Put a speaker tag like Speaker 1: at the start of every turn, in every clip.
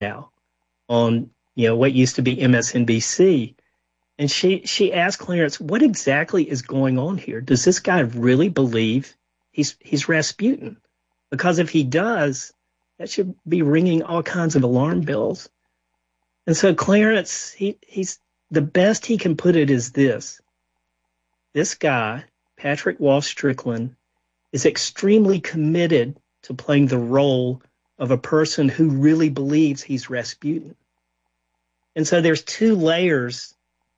Speaker 1: now on, what used to be MSNBC. And she asked Clarence, what exactly is going on here? Does this guy really believe he's Rasputin? Because if he does, that should be ringing all kinds of alarm bells. And so Clarence, he's the best he can put it is this. This guy, Patrick Walsh Strickland, is extremely committed to playing the role of a person who really believes he's Rasputin. And so there's two layers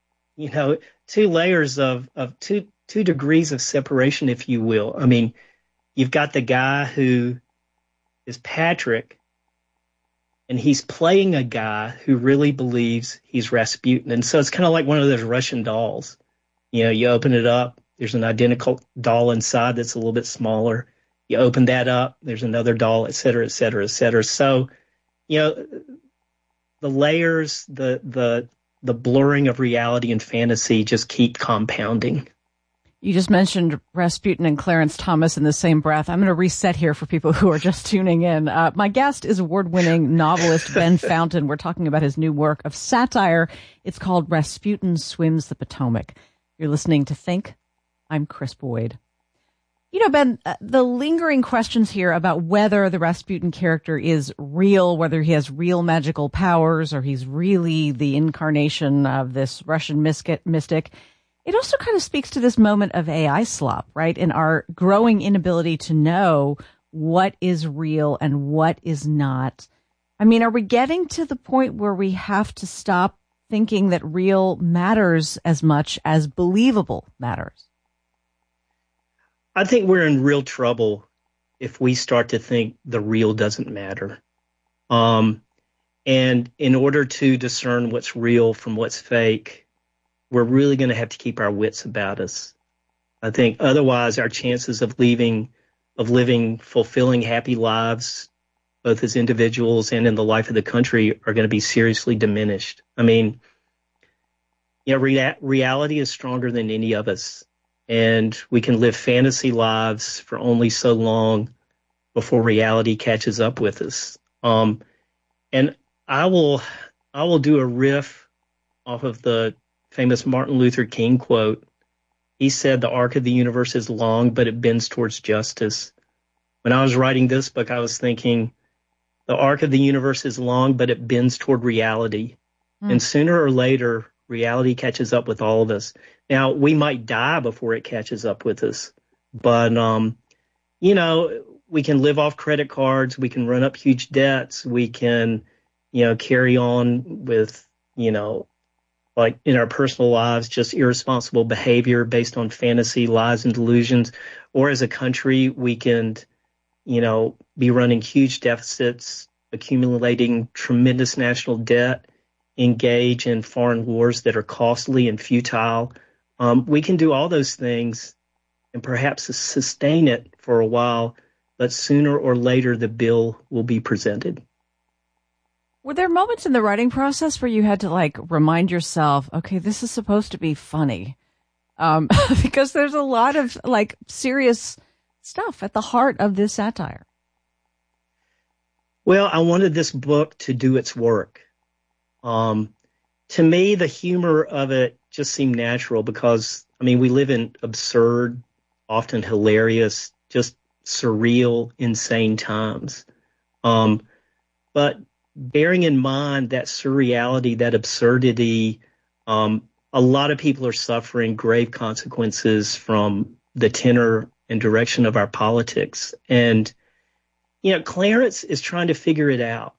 Speaker 1: of two degrees of separation, if you will. I mean, you've got the guy who is Patrick, and he's playing a guy who really believes he's Rasputin. And so it's kind of like one of those Russian dolls. You open it up, there's an identical doll inside that's a little bit smaller. You open that up, there's another doll, et cetera, et cetera, et cetera. So, the layers, the blurring of reality and fantasy just keep compounding.
Speaker 2: You just mentioned Rasputin and Clarence Thomas in the same breath. I'm going to reset here for people who are just tuning in. My guest is award-winning novelist Ben Fountain. We're talking about his new work of satire. It's called Rasputin Swims the Potomac. You're listening to Think. I'm Chris Boyd. Ben, the lingering questions here about whether the Rasputin character is real, whether he has real magical powers, or he's really the incarnation of this Russian mystic, it also kind of speaks to this moment of AI slop, right? In our growing inability to know what is real and what is not. I mean, are we getting to the point where we have to stop thinking that real matters as much as believable matters?
Speaker 1: I think we're in real trouble if we start to think the real doesn't matter. And in order to discern what's real from what's fake, we're really going to have to keep our wits about us. I think otherwise our chances of living fulfilling, happy lives, both as individuals and in the life of the country, are going to be seriously diminished. I mean, reality is stronger than any of us. And we can live fantasy lives for only so long before reality catches up with us. And I will do a riff off of the famous Martin Luther King quote. He said, "The arc of the universe is long, but it bends towards justice." When I was writing this book, I was thinking, the arc of the universe is long, but it bends toward reality. And sooner or later, reality catches up with all of us. Now, we might die before it catches up with us, but, we can live off credit cards. We can run up huge debts. We can, carry on with, like in our personal lives, just irresponsible behavior based on fantasy, lies, and delusions. Or as a country, we can, be running huge deficits, accumulating tremendous national debt, engage in foreign wars that are costly and futile. We can do all those things and perhaps sustain it for a while, but sooner or later the bill will be presented.
Speaker 2: Were there moments in the writing process where you had to remind yourself, okay, this is supposed to be funny? Because there's a lot of serious stuff at the heart of this satire.
Speaker 1: Well, I wanted this book to do its work. To me, the humor of it just seemed natural because, we live in absurd, often hilarious, just surreal, insane times. But bearing in mind that surreality, that absurdity, a lot of people are suffering grave consequences from the tenor and direction of our politics. And, Clarence is trying to figure it out.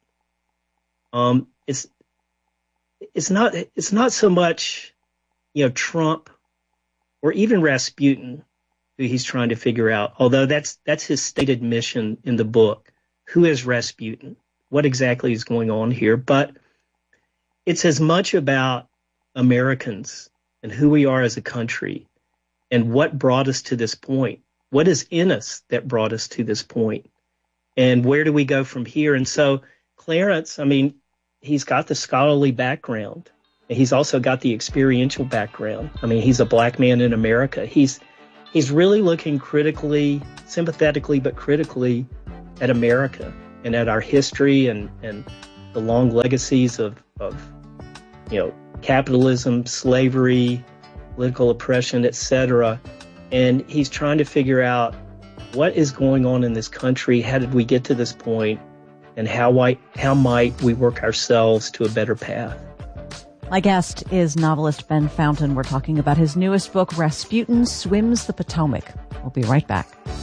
Speaker 1: It's not so much, Trump or even Rasputin who he's trying to figure out, although that's his stated mission in the book. Who is Rasputin? What exactly is going on here? But it's as much about Americans and who we are as a country and what brought us to this point. What is in us that brought us to this point? And where do we go from here? And so Clarence, he's got the scholarly background. He's also got the experiential background. He's a black man in America. He's really looking critically, sympathetically, but critically at America and at our history and the long legacies of capitalism, slavery, political oppression, etc. And he's trying to figure out what is going on in this country, how did we get to this point, and how might we work ourselves to a better path.
Speaker 2: My guest is novelist Ben Fountain. We're talking about his newest book, Rasputin Swims the Potomac. We'll be right back.